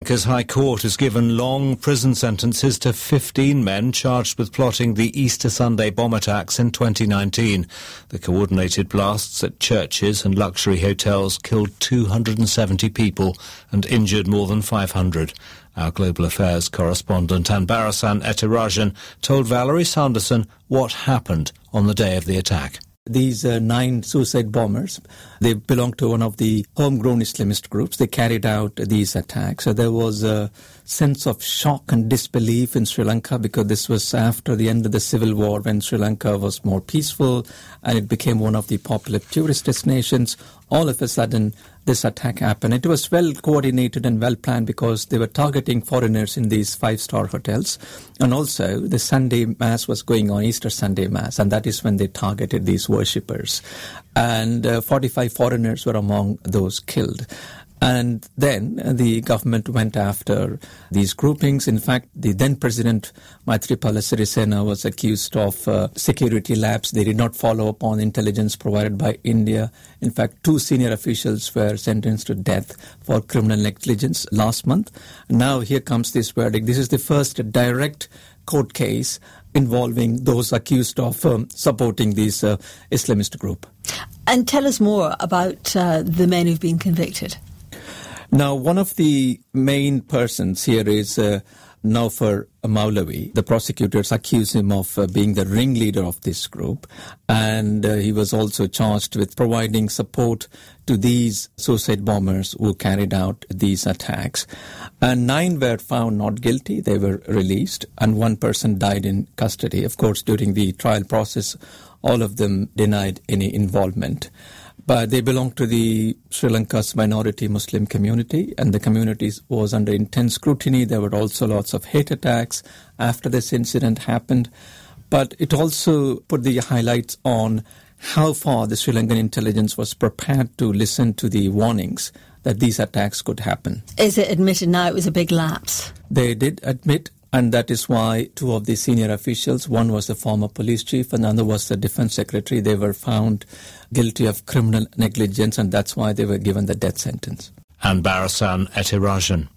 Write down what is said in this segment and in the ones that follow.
Lanka's High Court has given long prison sentences to 15 men charged with plotting the Easter Sunday bomb attacks in 2019. The coordinated blasts at churches and luxury hotels killed 270 people and injured more than 500. Our Global Affairs correspondent Anbarasan Ethirajan told Valerie Sanderson what happened on the day of the attack. These 9 suicide bombers, they belong to one of the homegrown Islamist groups. They carried out these attacks. So there was a sense of shock and disbelief in Sri Lanka because this was after the end of the civil war when Sri Lanka was more peaceful and it became one of the popular tourist destinations. All of a sudden, this attack happened. It was well coordinated and well planned because they were targeting foreigners in these 5-star hotels. And also, the Sunday Mass was going on, Easter Sunday Mass, and that is when they targeted these worshippers. And 45 foreigners were among those killed. And then the government went after these groupings. In fact, the then President Maithripala Sirisena was accused of security lapse. They did not follow up on intelligence provided by India. In fact, 2 senior officials were sentenced to death for criminal negligence last month. Now here comes this verdict. This is the first direct court case involving those accused of supporting this Islamist group. And tell us more about the men who've been convicted. Now, one of the main persons here is Naufar Maulavi. The prosecutors accuse him of being the ringleader of this group, and he was also charged with providing support to these suicide bombers who carried out these attacks. And 9 were found not guilty. They were released, and 1 person died in custody. Of course, during the trial process, all of them denied any involvement. But they belong to the Sri Lanka's minority Muslim community, and the community was under intense scrutiny. There were also lots of hate attacks after this incident happened. But it also put the highlights on how far the Sri Lankan intelligence was prepared to listen to the warnings that these attacks could happen. Is it admitted now it was a big lapse? They did admit, and that is why 2 of the senior officials, one was the former police chief and the other was the defense secretary, they were found guilty of criminal negligence, and that's why they were given the death sentence. Anbarasan Ethirajan.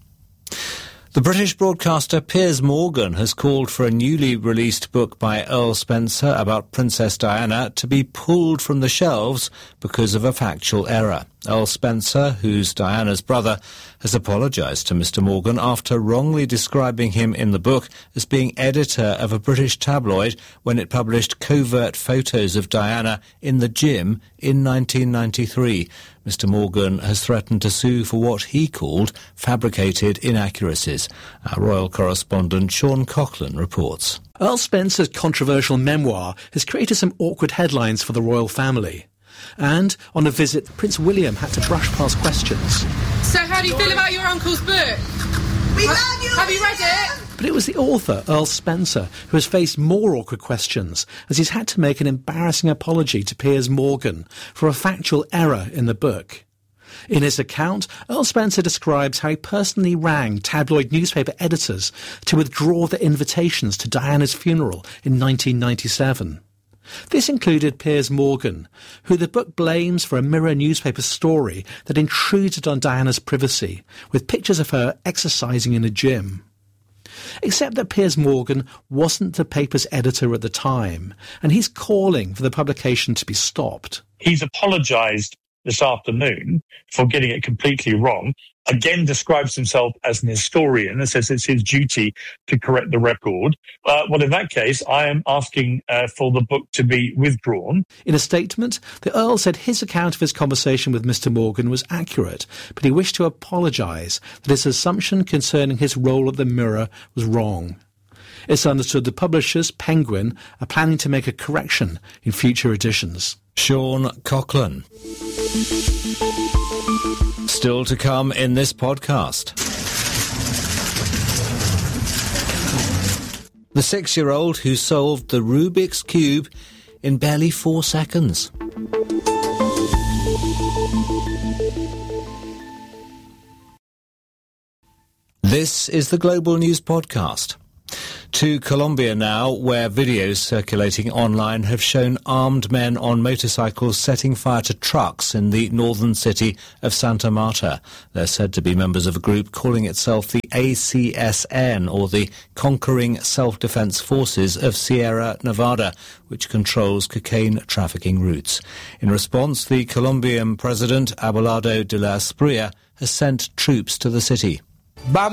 The British broadcaster Piers Morgan has called for a newly released book by Earl Spencer about Princess Diana to be pulled from the shelves because of a factual error. Earl Spencer, who's Diana's brother, has apologised to Mr Morgan after wrongly describing him in the book as being editor of a British tabloid when it published covert photos of Diana in the gym in 1993. Mr Morgan has threatened to sue for what he called fabricated inaccuracies. Our royal correspondent Sean Coughlin reports. Earl Spencer's controversial memoir has created some awkward headlines for the royal family. And on a visit, Prince William had to brush past questions. So how do you feel about your uncle's book? We love you! Have you read it? But it was the author, Earl Spencer, who has faced more awkward questions, as he's had to make an embarrassing apology to Piers Morgan for a factual error in the book. In his account, Earl Spencer describes how he personally rang tabloid newspaper editors to withdraw their invitations to Diana's funeral in 1997. This included Piers Morgan, who the book blames for a Mirror newspaper story that intruded on Diana's privacy, with pictures of her exercising in a gym. Except that Piers Morgan wasn't the paper's editor at the time, and he's calling for the publication to be stopped. He's apologised this afternoon for getting it completely wrong, again describes himself as an historian and says it's his duty to correct the record. Well, in that case, I am asking for the book to be withdrawn. In a statement, the Earl said his account of his conversation with Mr Morgan was accurate, but he wished to apologise that his assumption concerning his role at the Mirror was wrong. It's understood the publishers, Penguin, are planning to make a correction in future editions. Sean Coughlin. Still to come in this podcast. The 6-year-old who solved the Rubik's Cube in barely 4 seconds. This is the Global News Podcast. To Colombia now, where videos circulating online have shown armed men on motorcycles setting fire to trucks in the northern city of Santa Marta. They're said to be members of a group calling itself the ACSN, or the Conquering Self-Defense Forces of Sierra Nevada, which controls cocaine trafficking routes. In response, the Colombian president, Abelardo de la Espriella, has sent troops to the city. We're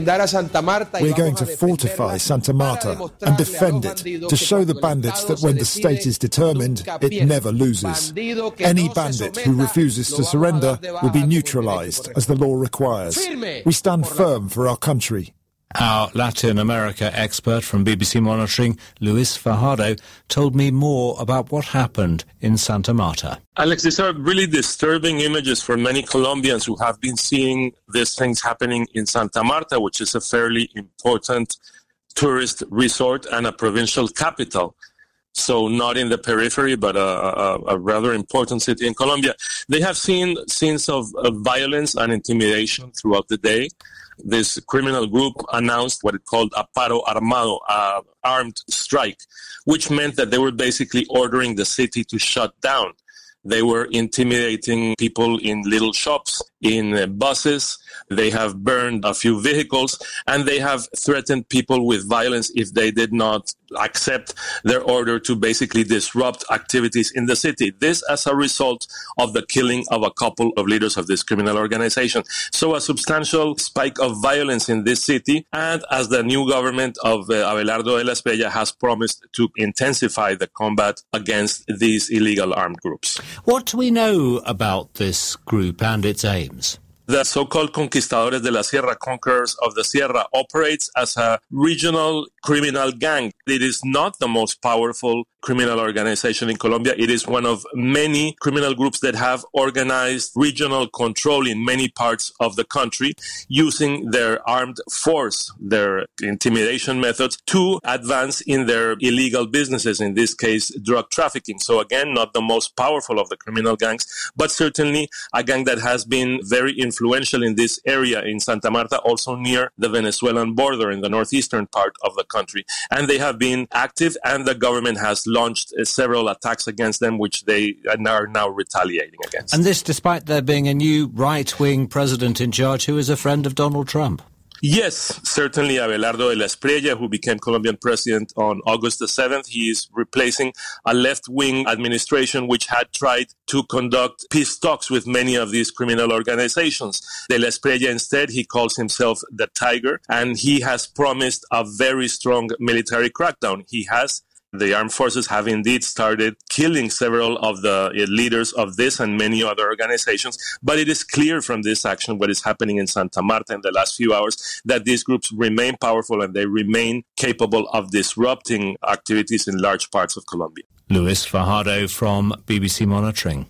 going to fortify Santa Marta and defend it to show the bandits that when the state is determined, it never loses. Any bandit who refuses to surrender will be neutralized as the law requires. We stand firm for our country. Our Latin America expert from BBC Monitoring, Luis Fajardo, told me more about what happened in Santa Marta. Alex, these are really disturbing images for many Colombians who have been seeing these things happening in Santa Marta, which is a fairly important tourist resort and a provincial capital. So not in the periphery, but a rather important city in Colombia. They have seen scenes of violence and intimidation throughout the day. This criminal group announced what it called a paro armado, armed strike, which meant that they were basically ordering the city to shut down. They were intimidating people in little shops, in buses. They have burned a few vehicles, and they have threatened people with violence if they did not accept their order to basically disrupt activities in the city. This as a result of the killing of a couple of leaders of this criminal organization. So a substantial spike of violence in this city, and as the new government of Abelardo de la Espriella has promised to intensify the combat against these illegal armed groups. What do we know about this group and its aims? The so-called Conquistadores de la Sierra, Conquerors of the Sierra, operates as a regional criminal gang. It is not the most powerful criminal organization in Colombia. It is one of many criminal groups that have organized regional control in many parts of the country, using their armed force, their intimidation methods, to advance in their illegal businesses, in this case, drug trafficking. So again, not the most powerful of the criminal gangs, but certainly a gang that has been very influential in this area in Santa Marta, also near the Venezuelan border in the northeastern part of the country. And they have been active, and the government has launched several attacks against them, which they are now retaliating against. And this despite there being a new right-wing president in charge who is a friend of Donald Trump. Yes, certainly Abelardo de la Espriella, who became Colombian president on August the 7th, he is replacing a left-wing administration which had tried to conduct peace talks with many of these criminal organizations. De la Espriella, instead, he calls himself the Tiger, and he has promised a very strong military crackdown. The armed forces have indeed started killing several of the leaders of this and many other organizations. But it is clear from this action, what is happening in Santa Marta in the last few hours, that these groups remain powerful and they remain capable of disrupting activities in large parts of Colombia. Luis Fajardo from BBC Monitoring.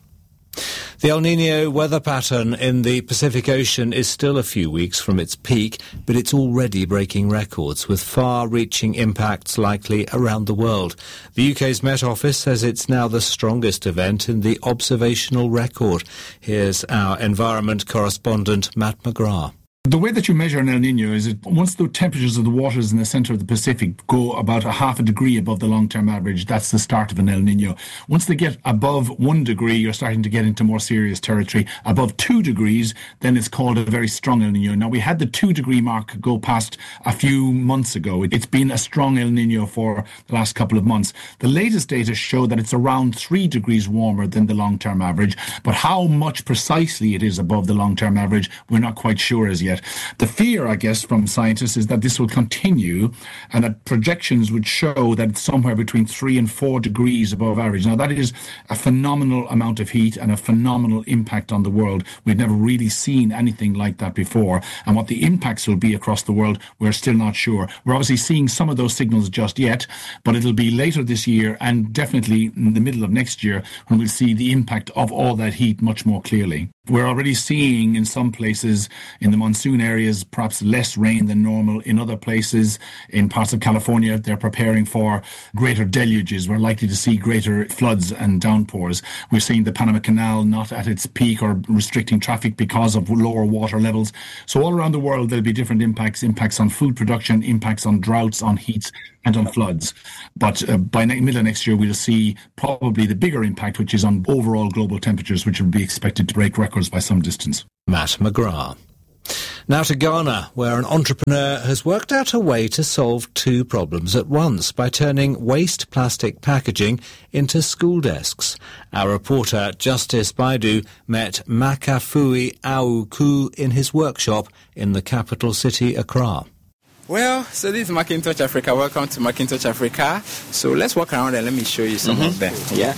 The El Niño weather pattern in the Pacific Ocean is still a few weeks from its peak, but it's already breaking records, with far-reaching impacts likely around the world. The UK's Met Office says it's now the strongest event in the observational record. Here's our environment correspondent, Matt McGrath. The way that you measure an El Niño is that once the temperatures of the waters in the centre of the Pacific go about a half a degree above the long-term average, that's the start of an El Niño. Once they get above 1 degree, you're starting to get into more serious territory. Above 2 degrees, then it's called a very strong El Niño. Now, we had the 2 degree mark go past a few months ago. It's been a strong El Niño for the last couple of months. The latest data show that it's around 3 degrees warmer than the long-term average, but how much precisely it is above the long-term average, we're not quite sure as yet. The fear, I guess, from scientists is that this will continue and that projections would show that it's somewhere between 3 and 4 degrees above average. Now, that is a phenomenal amount of heat and a phenomenal impact on the world. We've never really seen anything like that before. And what the impacts will be across the world, we're still not sure. We're obviously seeing some of those signals just yet, but it'll be later this year and definitely in the middle of next year when we'll see the impact of all that heat much more clearly. We're already seeing in some places in the monsoon areas perhaps less rain than normal. In other places, in parts of California, they're preparing for greater deluges. We're likely to see greater floods and downpours. We're seeing the Panama Canal not at its peak or restricting traffic because of lower water levels. So all around the world, there'll be different impacts on food production, impacts on droughts, on heats, and on floods. But by middle of next year, we'll see probably the bigger impact, which is on overall global temperatures, which will be expected to break records by some distance. Matt McGrath. Now to Ghana, where an entrepreneur has worked out a way to solve two problems at once by turning waste plastic packaging into school desks. Our reporter Justice Baidu met Makafui Auku in his workshop in the capital city, Accra. Well, so this is Macintosh Africa. Welcome to Macintosh Africa. So let's walk around and let me show you some of them. Yeah.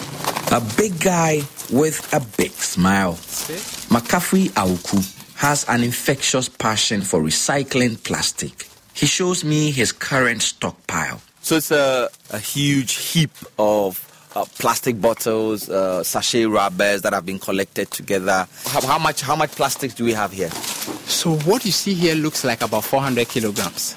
A big guy with a big smile. Makafui Auku has an infectious passion for recycling plastic. He shows me his current stockpile. So it's a huge heap of plastic bottles, sachet rubbers that have been collected together. How much plastic do we have here? So what you see here looks like about 400 kilograms.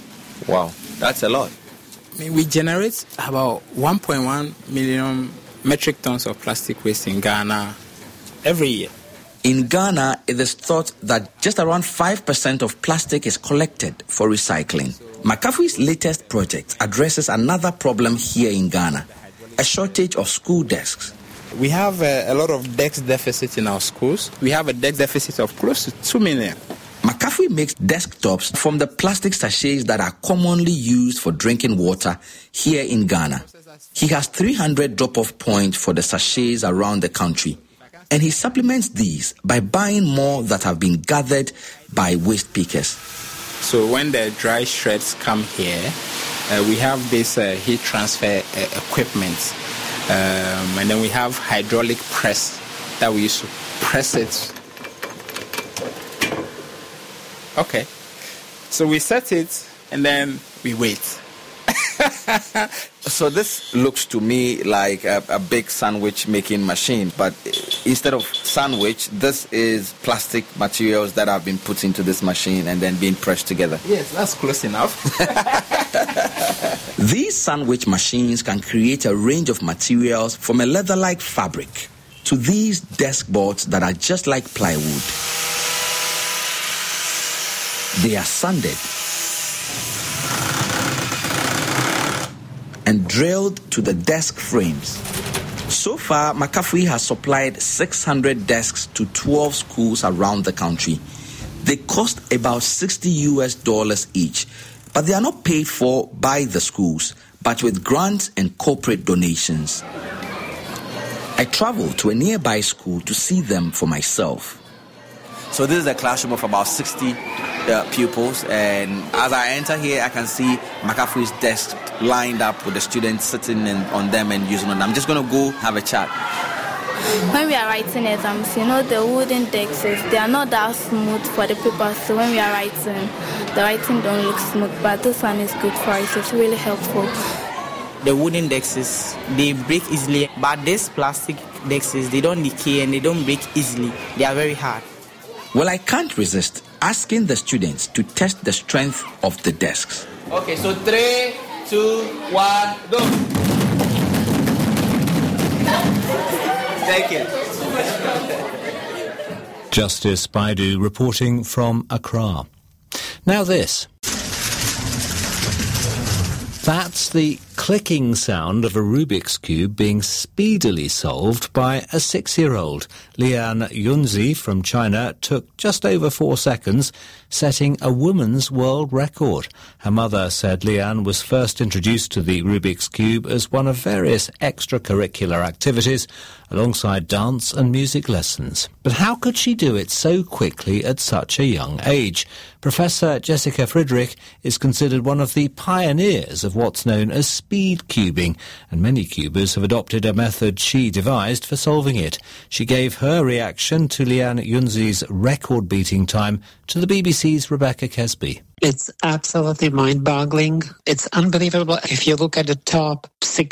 Wow, that's a lot. I mean, we generate about 1.1 million metric tons of plastic waste in Ghana every year. In Ghana, it is thought that just around 5% of plastic is collected for recycling. Makafui's latest project addresses another problem here in Ghana, a shortage of school desks. We have a lot of desk deficit in our schools. We have a desk deficit of close to 2 million. Makafui makes desktops from the plastic sachets that are commonly used for drinking water here in Ghana. He has 300 drop-off points for the sachets around the country, and he supplements these by buying more that have been gathered by waste pickers. So when the dry shreds come here, we have this heat transfer equipment, and then we have hydraulic press that we use to press it. Okay, so we set it and then we wait. So this looks to me like a big sandwich making machine, but instead of sandwich, this is plastic materials that have been put into this machine and then being pressed together. Yes, that's close enough. These sandwich machines can create a range of materials from a leather-like fabric to these desk boards that are just like plywood. They are sanded and drilled to the desk frames. So far, Makafui has supplied 600 desks to 12 schools around the country. They cost about $60 each, but they are not paid for by the schools, but with grants and corporate donations. I traveled to a nearby school to see them for myself. So this is a classroom of about 60 pupils, and as I enter here, I can see Makafui's desk lined up with the students sitting on them and using them. I'm just going to go have a chat. When we are writing exams, the wooden desks, they are not that smooth for the paper, so when we are writing, the writing don't look smooth, but this one is good for us. It's really helpful. The wooden desks, they break easily, but these plastic desks, they don't decay and they don't break easily. They are very hard. Well, I can't resist asking the students to test the strength of the desks. Okay, so 3, 2, 1, go. Thank you. Justice Baidu reporting from Accra. Now this. That's the clicking sound of a Rubik's Cube being speedily solved by a 6-year-old. Lian Yunzi from China took just over 4 seconds, setting a woman's world record. Her mother said Lian was first introduced to the Rubik's Cube as one of various extracurricular activities, alongside dance and music lessons. But how could she do it so quickly at such a young age? Professor Jessica Friedrich is considered one of the pioneers of what's known as speed cubing, and many cubers have adopted a method she devised for solving it. She gave her reaction to Lian Yunzi's record-beating time to the BBC's Rebecca Kesby. It's absolutely mind-boggling. It's unbelievable. If you look at the top 6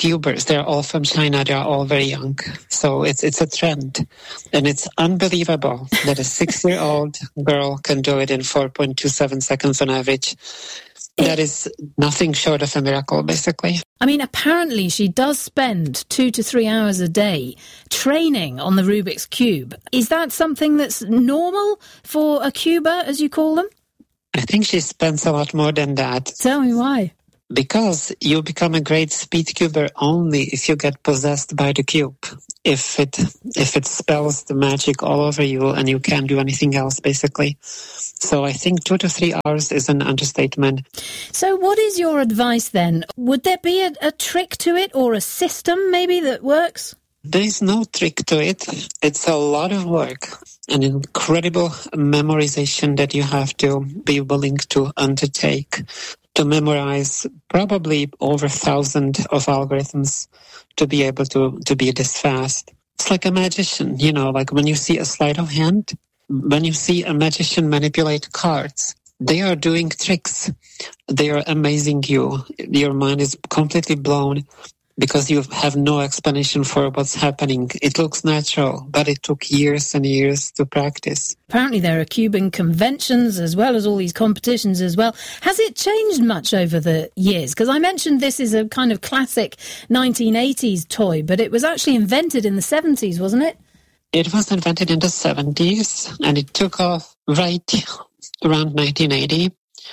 cubers, they're all from China. They're all very young. So it's a trend. And it's unbelievable that a 6-year-old girl can do it in 4.27 seconds on average. That is nothing short of a miracle, basically. I mean, apparently she does spend 2 to 3 hours a day training on the Rubik's Cube. Is that something that's normal for a cuber, as you call them? I think she spends a lot more than that. Tell me why. Because you become a great speed cuber only if you get possessed by the cube. If it spells the magic all over you and you can't do anything else, basically. So I think 2 to 3 hours is an understatement. So what is your advice then? Would there be a trick to it or a system maybe that works? There is no trick to it. It's a lot of work, an incredible memorization that you have to be willing to undertake, to memorize probably over 1,000 of algorithms to be able to be this fast. It's like a magician, like when you see a sleight of hand, when you see a magician manipulate cards, they are doing tricks. They are amazing you. Your mind is completely blown because you have no explanation for what's happening. It looks natural, but it took years and years to practice. Apparently there are cubing conventions as well as all these competitions as well. Has it changed much over the years? Because I mentioned this is a kind of classic 1980s toy, but it was actually invented in the 70s, wasn't it? It was invented in the 70s, and it took off right around 1980.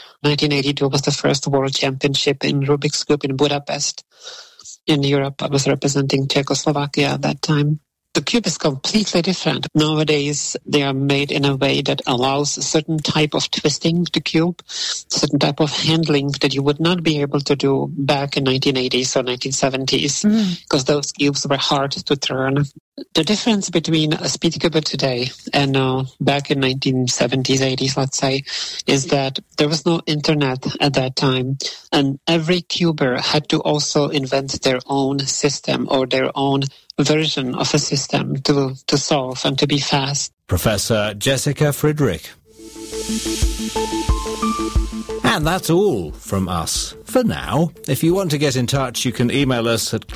1982 was the first world championship in Rubik's Cube in Budapest. In Europe, I was representing Czechoslovakia at that time. The cube is completely different. Nowadays, they are made in a way that allows a certain type of twisting the cube, certain type of handling that you would not be able to do back in 1980s or 1970s, because those cubes were hard to turn. The difference between a speed cuber today and back in 1970s, 80s, let's say, is that there was no internet at that time, and every cuber had to also invent their own system or their own version of a system to solve and to be fast. Professor Jessica Friedrich. And that's all from us for now. If you want to get in touch, you can email us at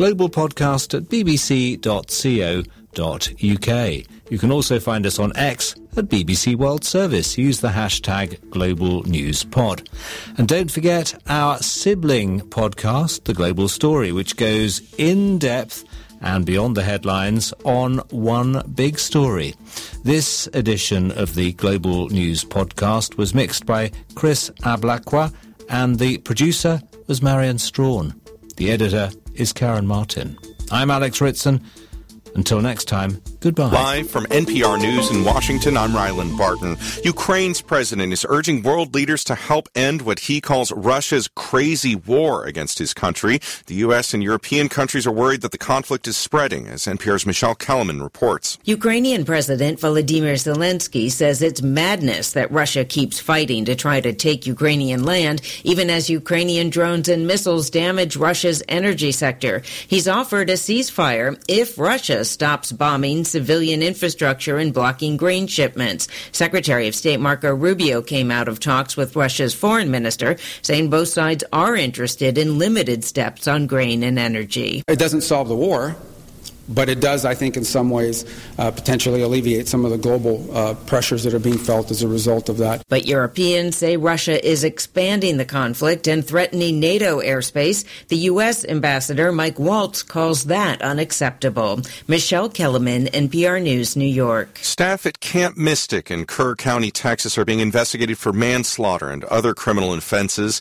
globalpodcast@bbc.co.uk. You can also find us on X at BBC World Service. Use the hashtag GlobalNewsPod. And don't forget our sibling podcast, The Global Story, which goes in depth and beyond the headlines on one big story. This edition of the Global News Podcast was mixed by Chris Ablakwa, and the producer was Marion Strawn. The editor is Karen Martin. I'm Alex Ritson. Until next time, goodbye. Live from NPR News in Washington, I'm Ryland Barton. Ukraine's president is urging world leaders to help end what he calls Russia's crazy war against his country. The U.S. and European countries are worried that the conflict is spreading, as NPR's Michelle Kellerman reports. Ukrainian President Volodymyr Zelensky says it's madness that Russia keeps fighting to try to take Ukrainian land, even as Ukrainian drones and missiles damage Russia's energy sector. He's offered a ceasefire if Russia stops bombing civilian infrastructure and blocking grain shipments. Secretary of State Marco Rubio came out of talks with Russia's foreign minister, saying both sides are interested in limited steps on grain and energy. It doesn't solve the war, but it does, I think, in some ways, potentially alleviate some of the global pressures that are being felt as a result of that. But Europeans say Russia is expanding the conflict and threatening NATO airspace. The U.S. ambassador Mike Waltz calls that unacceptable. Michelle Kellerman, NPR News, New York. Staff at Camp Mystic in Kerr County, Texas, are being investigated for manslaughter and other criminal offenses.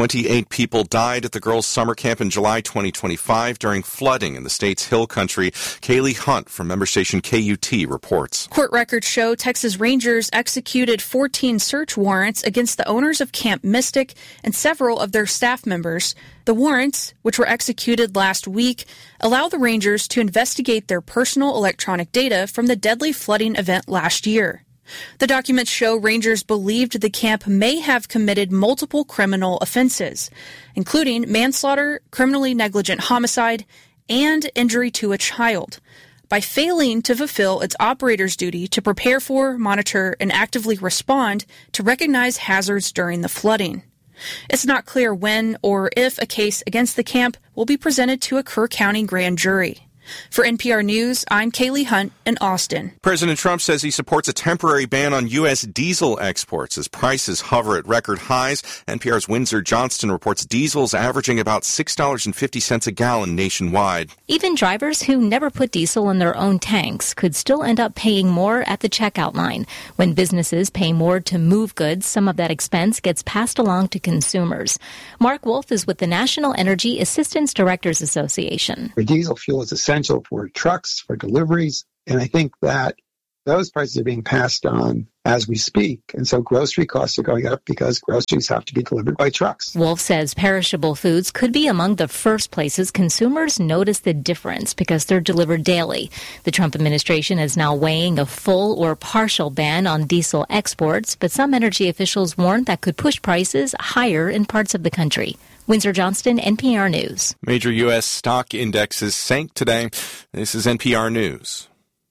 28 people died at the girls' summer camp in July 2025 during flooding in the state's hill country. Kaylee Hunt from member station KUT reports. Court records show Texas Rangers executed 14 search warrants against the owners of Camp Mystic and several of their staff members. The warrants, which were executed last week, allow the Rangers to investigate their personal electronic data from the deadly flooding event last year. The documents show Rangers believed the camp may have committed multiple criminal offenses, including manslaughter, criminally negligent homicide, and injury to a child, by failing to fulfill its operator's duty to prepare for, monitor, and actively respond to recognize hazards during the flooding. It's not clear when or if a case against the camp will be presented to a Kerr County grand jury. For NPR News, I'm Kaylee Hunt in Austin. President Trump says he supports a temporary ban on U.S. diesel exports as prices hover at record highs. NPR's Windsor Johnston reports diesel's averaging about $6.50 a gallon nationwide. Even drivers who never put diesel in their own tanks could still end up paying more at the checkout line. When businesses pay more to move goods, some of that expense gets passed along to consumers. Mark Wolf is with the National Energy Assistance Directors Association. For diesel fuel is essential for trucks, for deliveries, and I think that those prices are being passed on as we speak. And so grocery costs are going up because groceries have to be delivered by trucks. Wolf says perishable foods could be among the first places consumers notice the difference because they're delivered daily. The Trump administration is now weighing a full or partial ban on diesel exports, but some energy officials warn that could push prices higher in parts of the country. Windsor Johnston, NPR News. Major U.S. stock indexes sank today. This is NPR News.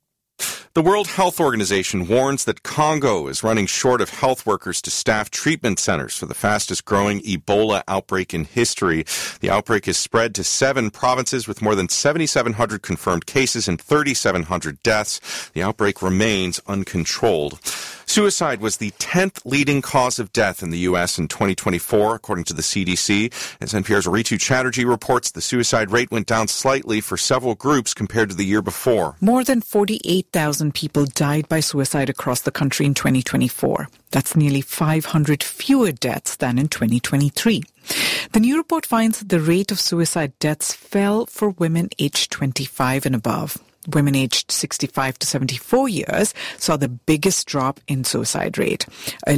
The World Health Organization warns that Congo is running short of health workers to staff treatment centers for the fastest growing Ebola outbreak in history. The outbreak has spread to 7 provinces with more than 7,700 confirmed cases and 3,700 deaths. The outbreak remains uncontrolled. Suicide was the 10th leading cause of death in the U.S. in 2024, according to the CDC. As NPR's Ritu Chatterjee reports, the suicide rate went down slightly for several groups compared to the year before. More than 48,000 people died by suicide across the country in 2024. That's nearly 500 fewer deaths than in 2023. The new report finds that the rate of suicide deaths fell for women aged 25 and above. Women aged 65 to 74 years saw the biggest drop in suicide rate, a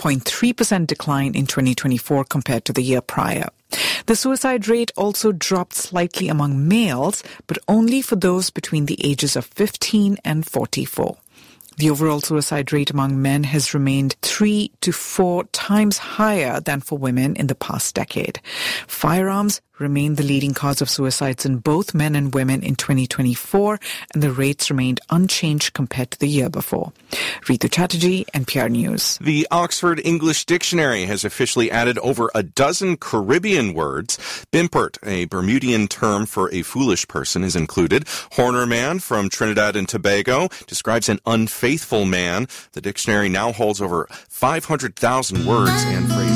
11.3% decline in 2024 compared to the year prior. The suicide rate also dropped slightly among males, but only for those between the ages of 15 and 44. The overall suicide rate among men has remained 3 to 4 times higher than for women in the past decade. Firearms remain the leading cause of suicides in both men and women in 2024, and the rates remained unchanged compared to the year before. Ritu Chatterjee, NPR News. The Oxford English Dictionary has officially added over a dozen Caribbean words. Bimpert, a Bermudian term for a foolish person, is included. Horner man from Trinidad and Tobago describes an unfaithful man. The dictionary now holds over 500,000 words and phrases.